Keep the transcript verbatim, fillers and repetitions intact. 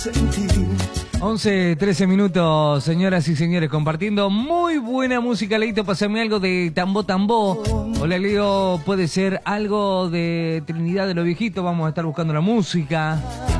once, trece minutos, señoras y señores, compartiendo muy buena música. Leito, pásame algo de Tambo Tambo. Hola, Leo, puede ser algo de Trinidad de los Viejitos. Vamos a estar buscando la música.